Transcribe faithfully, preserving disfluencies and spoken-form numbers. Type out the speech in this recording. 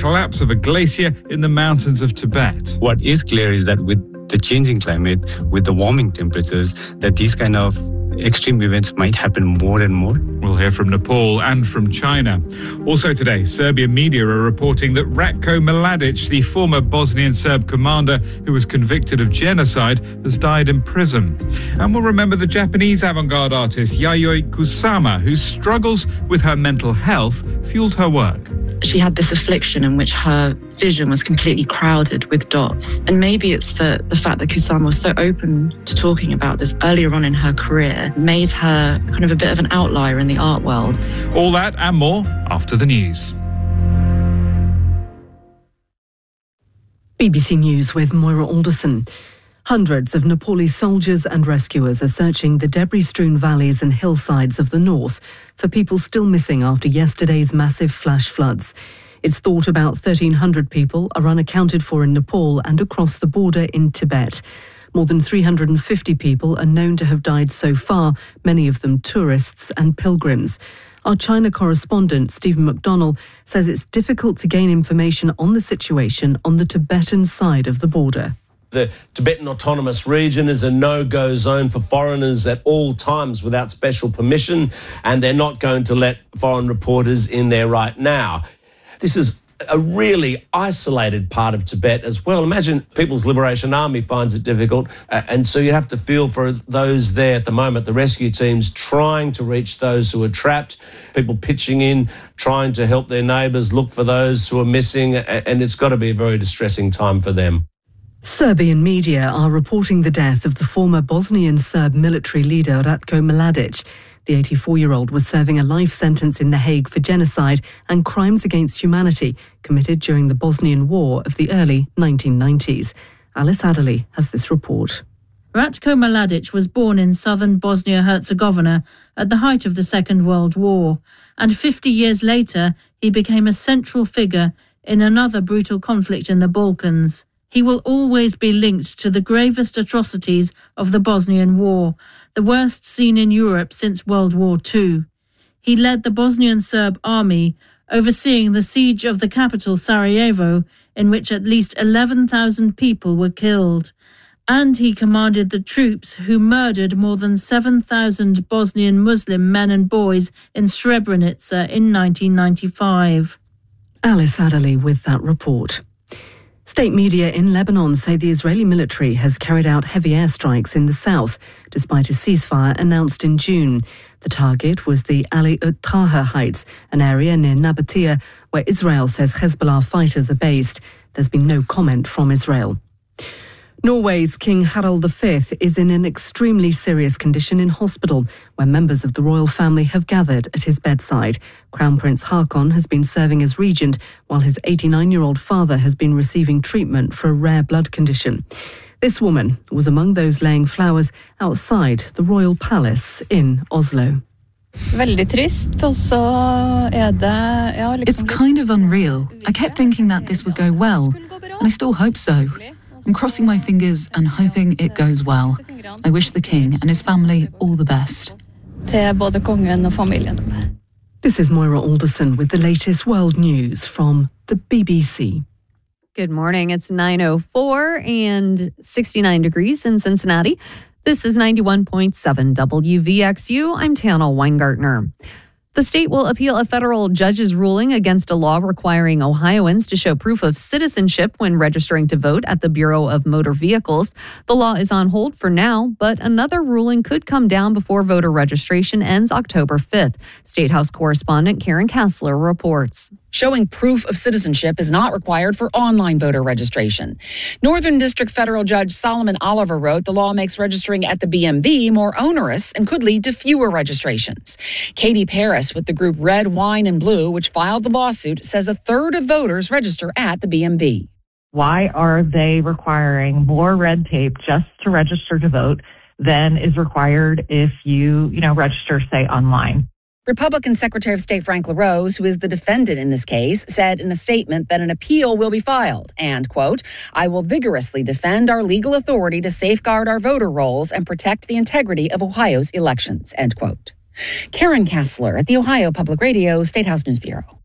collapse of a glacier in the mountains of Tibet. What is clear is that with the changing climate, with the warming temperatures, that these kind of extreme events might happen more and more. We'll hear from Nepal and from China. Also today, Serbian media are reporting that Ratko Mladic, the former Bosnian Serb commander who was convicted of genocide, has died in prison. And we'll remember the Japanese avant-garde artist Yayoi Kusama, whose struggles with her mental health fueled her work. She had this affliction in which her vision was completely crowded with dots. And maybe it's the, the fact that Kusama was so open to talking about this earlier on in her career made her kind of a bit of an outlier in the art world. All that and more after the news. B B C News with Moira Alderson. Hundreds of Nepalese soldiers and rescuers are searching the debris-strewn valleys and hillsides of the north for people still missing after yesterday's massive flash floods. It's thought about thirteen hundred people are unaccounted for in Nepal and across the border in Tibet. More than three hundred fifty people are known to have died so far, many of them tourists and pilgrims. Our China correspondent, Stephen McDonnell, says it's difficult to gain information on the situation on the Tibetan side of the border. The Tibetan Autonomous Region is a no-go zone for foreigners at all times without special permission, and they're not going to let foreign reporters in there right now. This is a really isolated part of Tibet as well. Imagine People's Liberation Army finds it difficult, uh, and so you have to feel for those there at the moment, the rescue teams trying to reach those who are trapped, people pitching in, trying to help their neighbours, look for those who are missing, and it's got to be a very distressing time for them. Serbian media are reporting the death of the former Bosnian Serb military leader Ratko Mladic. The eighty-four-year-old was serving a life sentence in The Hague for genocide and crimes against humanity committed during the Bosnian War of the early nineteen nineties. Alice Adderley has this report. Ratko Mladic was born in southern Bosnia-Herzegovina at the height of the Second World War, and fifty years later he became a central figure in another brutal conflict in the Balkans. He will always be linked to the gravest atrocities of the Bosnian War, the worst seen in Europe since World War Two. He led the Bosnian Serb army, overseeing the siege of the capital Sarajevo, in which at least eleven thousand people were killed. And he commanded the troops who murdered more than seven thousand Bosnian Muslim men and boys in Srebrenica in nineteen ninety-five. Alice Adderley with that report. State media in Lebanon say the Israeli military has carried out heavy airstrikes in the south, despite a ceasefire announced in June. The target was the Ali ut Taha Heights, an area near Nabatea, where Israel says Hezbollah fighters are based. There's been no comment from Israel. Norway's King Harald the Fifth is in an extremely serious condition in hospital, where members of the royal family have gathered at his bedside. Crown Prince Haakon has been serving as regent, while his eighty-nine-year-old father has been receiving treatment for a rare blood condition. This woman was among those laying flowers outside the royal palace in Oslo. It's kind of unreal. I kept thinking that this would go well, and I still hope so. I'm crossing my fingers and hoping it goes well. I wish the king and his family all the best. This is Moira Alderson with the latest world news from the B B C. Good morning. It's nine oh four and sixty-nine degrees in Cincinnati. This is ninety-one point seven W V X U. I'm Tana Weingartner. The state will appeal a federal judge's ruling against a law requiring Ohioans to show proof of citizenship when registering to vote at the Bureau of Motor Vehicles. The law is on hold for now, but another ruling could come down before voter registration ends October fifth. State House correspondent Karen Kassler reports. Showing proof of citizenship is not required for online voter registration. Northern District Federal Judge Solomon Oliver wrote the law makes registering at the B M V more onerous and could lead to fewer registrations. Katie Paris with the group Red, Wine and Blue, which filed the lawsuit, says a third of voters register at the B M V. Why are they requiring more red tape just to register to vote than is required if you, you know, register, say, online? Republican Secretary of State Frank LaRose, who is the defendant in this case, said in a statement that an appeal will be filed and, quote, I will vigorously defend our legal authority to safeguard our voter rolls and protect the integrity of Ohio's elections, end quote. Karen Kassler at the Ohio Public Radio State House News Bureau.